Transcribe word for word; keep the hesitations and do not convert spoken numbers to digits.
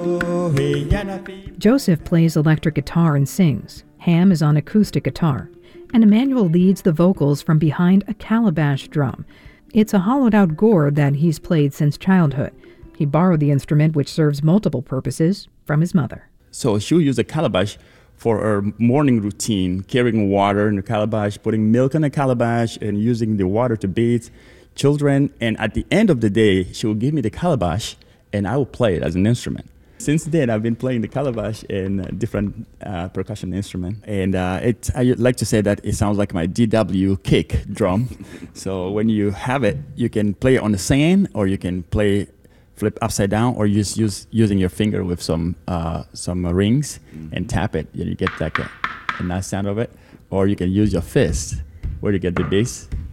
Joseph plays electric guitar and sings. Ham is on acoustic guitar. And Emmanuel leads the vocals from behind a calabash drum. It's a hollowed-out gourd that he's played since childhood. He borrowed the instrument, which serves multiple purposes, from his mother. So she'll use a calabash for her morning routine, carrying water in the calabash, putting milk in the calabash, and using the water to bathe children. And at the end of the day, she will give me the calabash, and I will play it as an instrument. Since then, I've been playing the calabash and different uh, percussion instruments. And uh, it, I like to say that it sounds like my D W kick drum. So when you have it, you can play it on the sand, or you can play flip upside down, or use, use using your finger with some uh, some rings and tap it. You get like a, a nice sound of it. Or you can use your fist, where you get the bass.